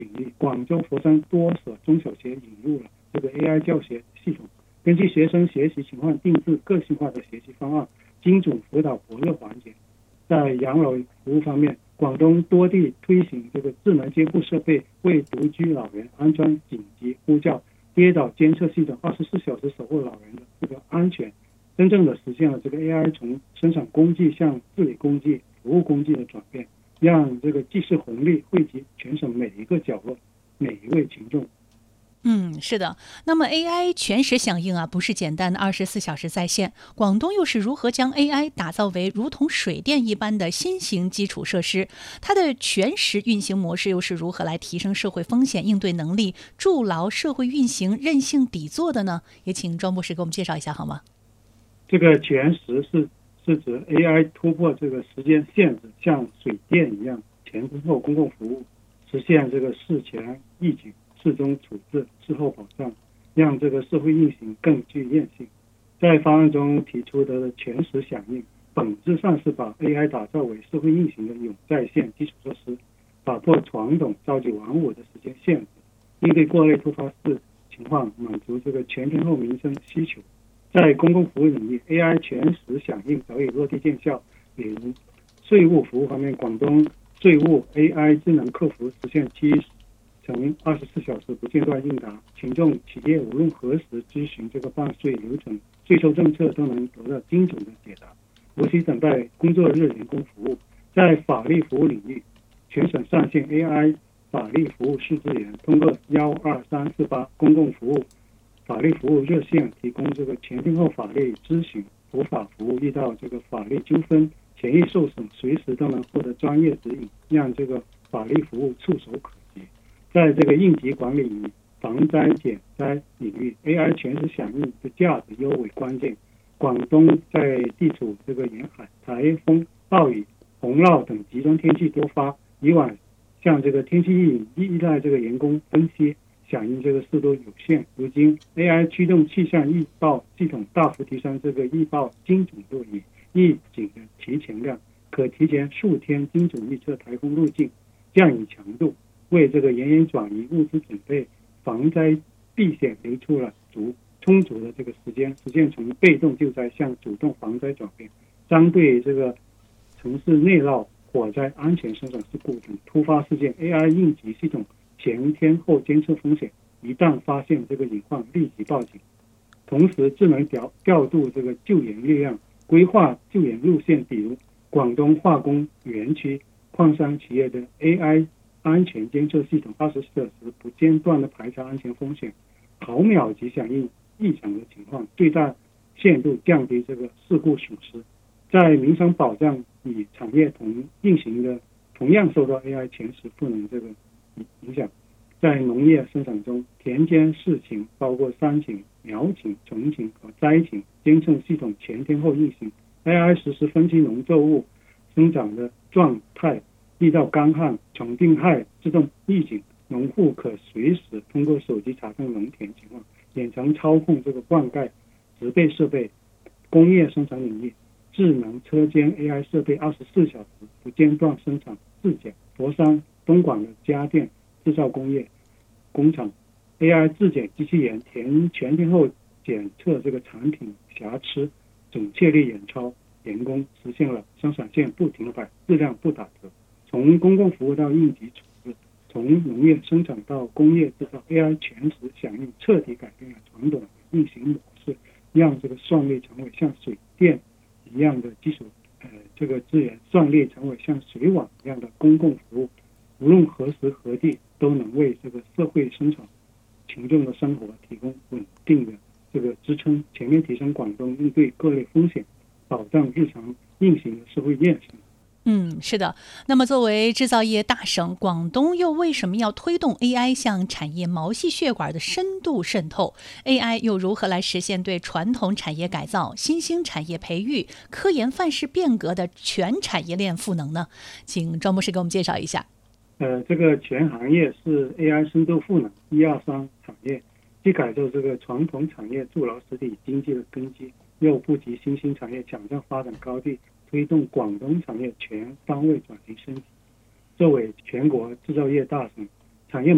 领域，广州、佛山多所中小学引入了这个 AI 教学系统，根据学生学习情况定制个性化的学习方案，精准辅导薄弱环节。在养老服务方面，广东多地推行这个智能监护设备，为独居老人安装紧急呼叫、跌倒监测系统，24小时守护老人的这个安全，真正的实现了这个 AI 从生产工具向治理工具、服务工具的转变，让这个技术红利惠及全省每一个角落、每一位群众。 是的。那么 AI 全时响应不是简单的24小时在线，广东又是如何将 AI 打造为如同水电一般的新型基础设施？它的全时运行模式又是如何来提升社会风险应对能力，筑牢社会运行韧性底座的呢？也请庄博士给我们介绍一下好吗？ 这个全时是指 AI 突破这个时间限制，像水电一样前中后公共服务，实现这个事前预警、事中处置、事后保障，让这个社会运行更具韧性。在方案中提出的全时响应，本质上是把 AI 打造为社会运行的永在线基础设施，打破传统朝九晚五的时间限制，应对各类突发情况，满足这个全天候民生需求。在公共服务领域 ，AI 全时响应早已落地见效。比如税务服务方面，广东税务 AI 智能客服实现70乘24小时不间断应答，群众企业无论何时咨询这个办税流程、税收政策都能得到精准的解答，无需等待工作日人工服务。在法律服务领域，全省上线 AI 法律服务试资源，通过12348公共服务法律服务热线提供这个全天候法律咨询、普法服务，遇到这个法律纠纷、权益受损，随时都能获得专业指引，让这个法律服务触手可及。在这个应急管理与防灾减灾领域 ，AI 全时响应的价值尤为关键。广东在地处这个沿海，台风、暴雨、洪涝等极端天气多发，以往像这个天气预警依赖这个人工分析，响应这个速度有限。如今 AI 驱动气象预报系统大幅提升这个预报精准度与预警的提前量，可提前数天精准预测台风路径、降雨强度，为这个人员转移、物资准备、防灾避险留出了充足的这个时间，实现从被动救灾向主动防灾转变。针对这个城市内涝、火灾、安全生产事故等突发事件 ，AI 应急系统前天后监测风险，一旦发现这个隐患立即报警，同时智能调度这个救援力量，规划救援路线。比如广东化工园区矿山企业的 AI 安全监测系统，24小时不间断的排查安全风险，毫秒级响应异常的情况，最大限度降低这个事故损失。在民生保障与产业运行的同样受到 AI 全时赋能这个影响。在农业生产中，田间事情包括山情、苗情、虫情和灾情监测系统全天候运行 ，AI 实时分析农作物生长的状态，遇到干旱、虫病害自动预警，农户可随时通过手机查看农田情况，远程操控这个灌溉、植被设备。工业生产领域，智能车间 AI 设备24小时不间断生产质检。佛山、东莞的家电制造工厂 AI 质检机器人全天候检测这个产品瑕疵，准确率远超人工，实现了生产线不停摆，质量不打折。从公共服务到应急处置，从农业生产到工业制造 ，AI 全时响应彻底改变了传统的运行模式，让这个算力成为像水电一样的基础这个资源，算力成为像水网一样的公共服务，无论何时何地都能为这个社会生产群众的生活提供稳定的这个支撑，全面提升广东应对各类风险、保障日常运行的社会韧性。 是的。那么作为制造业大省，广东又为什么要推动 AI 向产业毛细血管的深度渗透？ AI 又如何来实现对传统产业改造、新兴产业培育、科研范式变革的全产业链赋能呢？请庄博士给我们介绍一下。 这个全行业是 AI 深度赋能123产业，既改造这个传统产业，筑牢实体经济的根基，又布局新兴产业，抢占发展高地，推动广东产业全方位转型升级。作为全国制造业大省，产业